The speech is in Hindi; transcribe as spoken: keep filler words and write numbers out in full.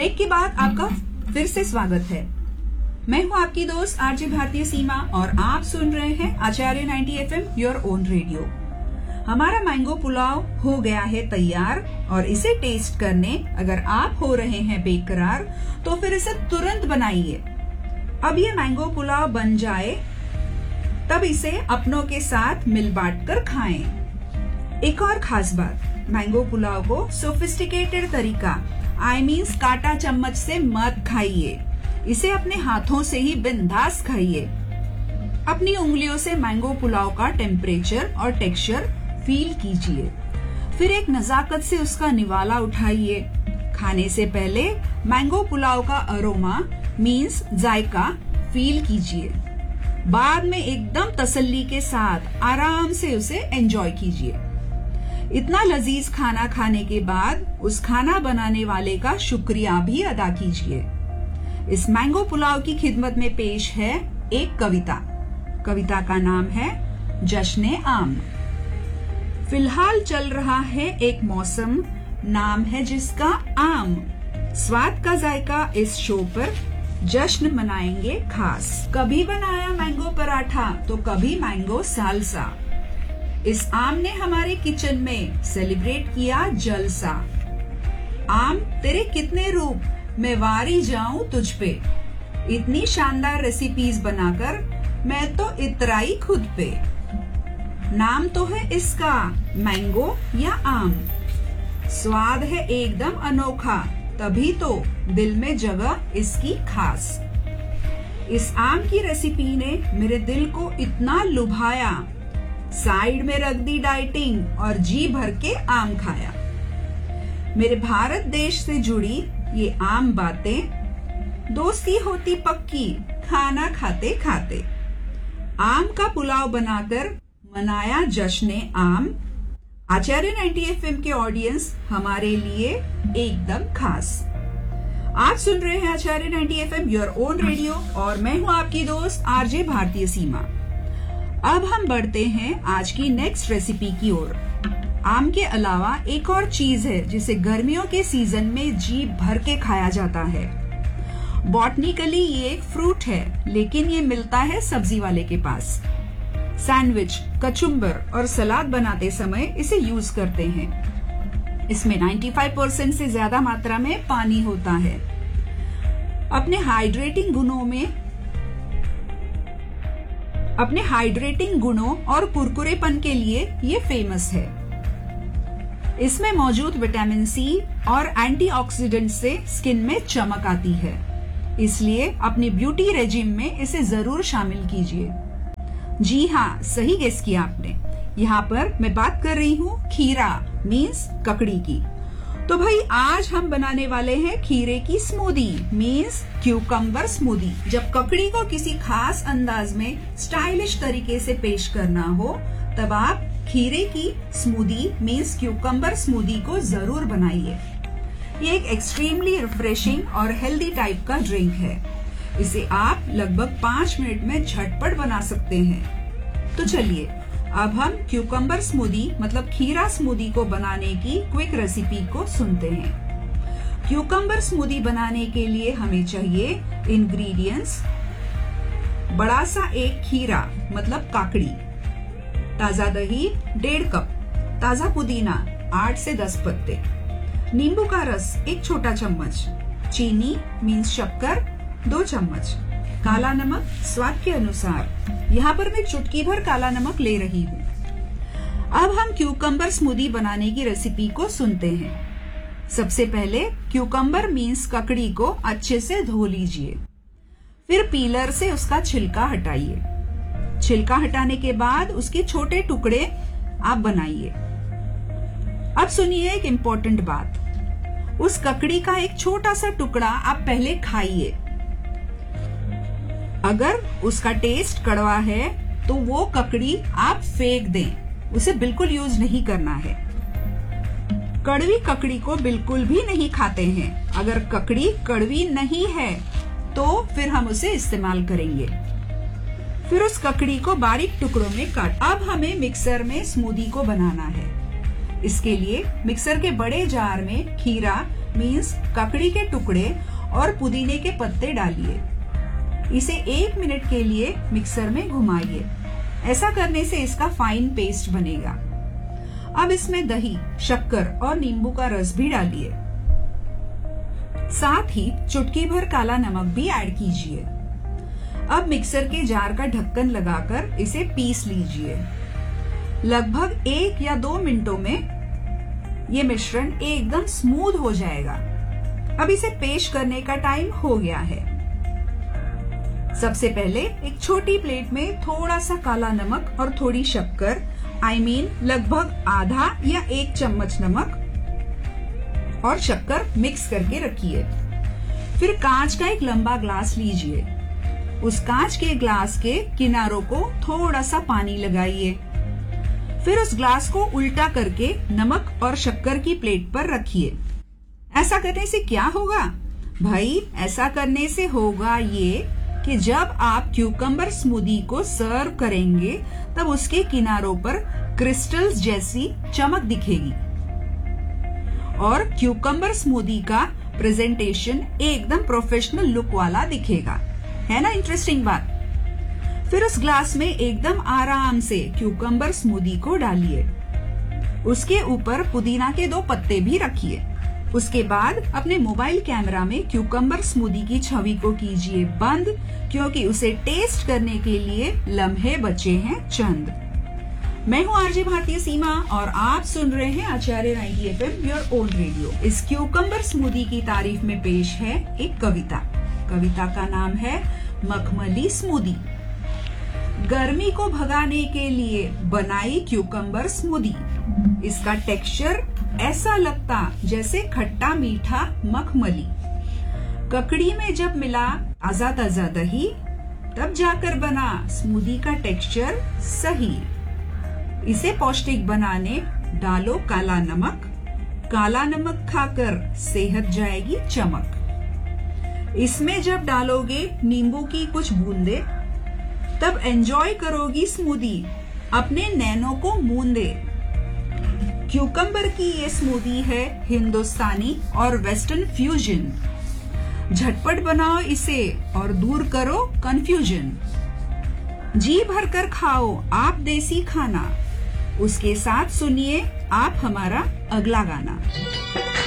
ब्रेक के बाद आपका फिर से स्वागत है। मैं हूं आपकी दोस्त आरजे भारतीय सीमा और आप सुन रहे हैं आचार्य नब्बे F am your own radio. हमारा मैंगो पुलाव हो गया है तैयार और इसे टेस्ट करने अगर आप हो रहे हैं बेकरार तो फिर इसे तुरंत बनाइए। अब ये मैंगो पुलाव बन जाए तब इसे अपनों के साथ मिल बांट कर खाएं। एक और खास बात, मैंगो पुलाव को सोफिस्टिकेटेड तरीका आई मीन्स कांटा चम्मच से मत खाइए, इसे अपने हाथों से ही बिंदास खाइए। अपनी उंगलियों से मैंगो पुलाव का टेम्परेचर और टेक्सचर फील कीजिए, फिर एक नजाकत से उसका निवाला उठाइए। खाने से पहले मैंगो पुलाव का अरोमा मीन्स जायका फील कीजिए, बाद में एकदम तसल्ली के साथ आराम से उसे एंजॉय कीजिए। इतना लजीज खाना खाने के बाद उस खाना बनाने वाले का शुक्रिया भी अदा कीजिए। इस मैंगो पुलाव की खिदमत में पेश है एक कविता। कविता का नाम है जश्ने आम। फिलहाल चल रहा है एक मौसम, नाम है जिसका आम। स्वाद का जायका इस शो पर जश्न मनाएंगे खास। कभी बनाया मैंगो पराठा तो कभी मैंगो सालसा। इस आम ने हमारे किचन में सेलिब्रेट किया जलसा। आम तेरे कितने रूप मैं वारी जाऊं तुझ पे, इतनी शानदार रेसिपीज बनाकर मैं तो इतराई खुद पे। नाम तो है इसका मैंगो या आम, स्वाद है एकदम अनोखा, तभी तो दिल में जगह इसकी खास। इस आम की रेसिपी ने मेरे दिल को इतना लुभाया, साइड में रख दी डाइटिंग और जी भर के आम खाया। मेरे भारत देश से जुड़ी ये आम बातें, दोस्ती होती पक्की खाना खाते खाते। आम का पुलाव बनाकर मनाया जश्ने आम। आचार्य नब्बे एफ एम के ऑडियंस हमारे लिए एकदम खास। आप सुन रहे हैं आचार्य नब्बे F am your own radio और मैं हूं आपकी दोस्त आरजे भारतीय सीमा। अब हम बढ़ते हैं आज की नेक्स्ट रेसिपी की ओर। आम के अलावा एक और चीज है जिसे गर्मियों के सीजन में जी भर के खाया जाता है। बॉटनिकली ये एक फ्रूट है, लेकिन ये मिलता है सब्जी वाले के पास। सैंडविच, कचुम्बर और सलाद बनाते समय इसे यूज करते हैं। इसमें पचानवे परसेंट से ज्यादा मात्रा में पानी होता है। अपने हाइड्रेटिंग गुणों में अपने हाइड्रेटिंग गुणों और कुरकुरेपन के लिए ये फेमस है। इसमें मौजूद विटामिन सी और एंटीऑक्सीडेंट से स्किन में चमक आती है, इसलिए अपनी ब्यूटी रेजिम में इसे जरूर शामिल कीजिए। जी हाँ, सही गेस किया आपने। यहाँ पर मैं बात कर रही हूँ खीरा मीन्स ककड़ी की। तो भाई आज हम बनाने वाले हैं खीरे की स्मूदी मीन्स क्यूकम्बर स्मूदी। जब ककड़ी को किसी खास अंदाज में स्टाइलिश तरीके से पेश करना हो तब आप खीरे की स्मूदी मीन्स क्यूकम्बर स्मूदी को जरूर बनाइए। ये एक एक्सट्रीमली रिफ्रेशिंग और हेल्दी टाइप का ड्रिंक है। इसे आप लगभग पांच मिनट में झटपट बना सकते हैं। तो चलिए अब हम क्यूकम्बर स्मूदी मतलब खीरा स्मूदी को बनाने की क्विक रेसिपी को सुनते हैं। क्यूकम्बर स्मूदी बनाने के लिए हमें चाहिए इंग्रेडिएंट्स। बड़ा सा एक खीरा मतलब काकड़ी, ताजा दही डेढ़ कप, ताजा पुदीना आठ से दस पत्ते, नींबू का रस एक छोटा चम्मच, चीनी मीन्स शक्कर दो चम्मच, काला नमक स्वाद के अनुसार। यहाँ पर मैं चुटकी भर काला नमक ले रही हूँ। अब हम क्यूकम्बर स्मूदी बनाने की रेसिपी को सुनते हैं। सबसे पहले क्यूकम्बर मीन्स ककड़ी को अच्छे से धो लीजिए, फिर पीलर से उसका छिलका हटाइए। छिलका हटाने के बाद उसके छोटे टुकड़े आप बनाइए। अब सुनिए एक इम्पोर्टेंट बात, उस ककड़ी का एक छोटा सा टुकड़ा आप पहले खाइए। अगर उसका टेस्ट कड़वा है तो वो ककड़ी आप फेंक दें, उसे बिल्कुल यूज नहीं करना है। कड़वी ककड़ी को बिल्कुल भी नहीं खाते हैं। अगर ककड़ी कड़वी नहीं है तो फिर हम उसे इस्तेमाल करेंगे। फिर उस ककड़ी को बारीक टुकड़ों में काट। अब हमें मिक्सर में स्मूदी को बनाना है। इसके लिए मिक्सर के बड़े जार में खीरा मीन्स ककड़ी के टुकड़े और पुदीने के पत्ते डालिए। इसे एक मिनट के लिए मिक्सर में घुमाइए। ऐसा करने से इसका फाइन पेस्ट बनेगा। अब इसमें दही, शक्कर और नींबू का रस भी डालिए। साथ ही चुटकी भर काला नमक भी ऐड कीजिए। अब मिक्सर के जार का ढक्कन लगाकर इसे पीस लीजिए। लगभग एक या दो मिनटों में ये मिश्रण एकदम स्मूथ हो जाएगा। अब इसे पेश करने का टाइम हो गया है। सबसे पहले एक छोटी प्लेट में थोड़ा सा काला नमक और थोड़ी शक्कर, आई मीन लगभग आधा या एक चम्मच नमक और शक्कर मिक्स करके रखिए। फिर कांच का एक लंबा ग्लास लीजिए। उस कांच के ग्लास के किनारों को थोड़ा सा पानी लगाइए। फिर उस ग्लास को उल्टा करके नमक और शक्कर की प्लेट पर रखिए। ऐसा करने से क्या होगा? भाई, ऐसा करने से होगा ये कि जब आप क्यूकम्बर स्मूदी को सर्व करेंगे तब उसके किनारों पर क्रिस्टल्स जैसी चमक दिखेगी और क्यूकम्बर स्मूदी का प्रेजेंटेशन एकदम प्रोफेशनल लुक वाला दिखेगा। है ना इंटरेस्टिंग बात? फिर उस ग्लास में एकदम आराम से क्यूकम्बर स्मूदी को डालिए। उसके ऊपर पुदीना के दो पत्ते भी रखिए। उसके बाद अपने मोबाइल कैमरा में क्यूकम्बर स्मूदी की छवि को कीजिए बंद, क्योंकि उसे टेस्ट करने के लिए लम्हे बचे हैं चंद। मैं हूँ आरजे भारतीय सीमा और आप सुन रहे हैं आचार्य ninety F am your own radio. इस क्यूकम्बर स्मूदी की तारीफ में पेश है एक कविता। कविता का नाम है मखमली स्मूदी। गर्मी को भगाने के लिए बनाई क्यूकम्बर स्मूदी। इसका टेक्सचर ऐसा लगता जैसे खट्टा मीठा मखमली। ककड़ी में जब मिला ताजा ताजा दही, तब जाकर बना स्मूदी का टेक्सचर सही। इसे पौष्टिक बनाने डालो काला नमक। काला नमक खाकर सेहत जाएगी चमक। इसमें जब डालोगे नींबू की कुछ बूंदे, तब एंजॉय करोगी स्मूदी अपने नैनों को मूंदे। क्यूकम्बर की ये स्मूदी है हिंदुस्तानी और वेस्टर्न फ्यूजन। झटपट बनाओ इसे और दूर करो कंफ्यूजन। जी भरकर खाओ आप देसी खाना। उसके साथ सुनिए आप हमारा अगला गाना।